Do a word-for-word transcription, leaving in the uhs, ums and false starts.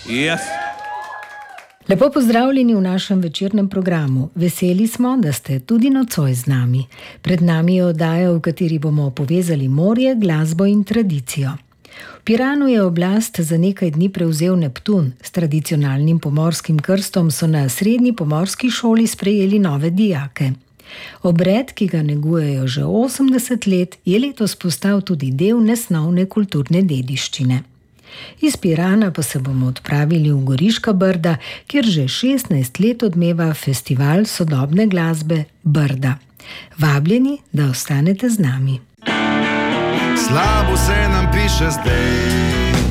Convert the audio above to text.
Yes. Lepo pozdravljeni v našem večernem programu. Veseli smo, da ste tudi nocoj z nami. Pred nami je oddaja, v kateri bomo povezali morje, glasbo in tradicijo. V Piranu je oblast za nekaj dni prevzel Neptun. S tradicionalnim pomorskim krstom so na srednji pomorski šoli sprejeli nove dijake. Obred, ki ga negujejo že osemdeset let, je letos postal tudi del nesnovne kulturne dediščine. Iz Pirana pa se bomo odpravili v Goriška Brda, kjer že šestnajst let odmeva festival sodobne glasbe Brda. Vabljeni, da ostanete z nami. Slabo se nam piše zdaj,